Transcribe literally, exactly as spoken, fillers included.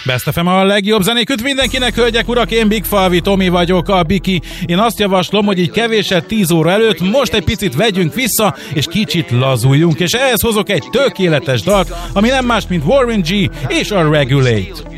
Best ef em a legjobb zenék üt mindenkinek, hölgyek, urak, én Big Falvi Tomi vagyok, a Biki. Én azt javaslom, hogy így kevéset tíz óra előtt most egy picit vegyünk vissza, és kicsit lazuljunk, és ehhez hozok egy tökéletes dalt, ami nem más, mint Warren G és a Regulate.